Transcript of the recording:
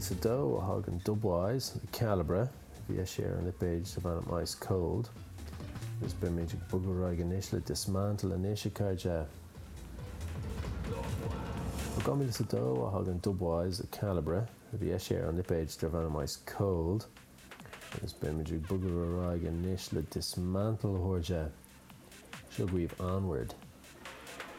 sa dó a hagan dubháis na calibre bhí séar an lipéid sa bhain mais cold. Gus be méidir bugarráig an isle dismantle an ishe cairde. A gomil sa dó a hagan dubháis na calibre bhí séar an lipéid sa bhain mais cold. Gus be méidir bugarráig an isle dismantle hóide. Seo we've onward.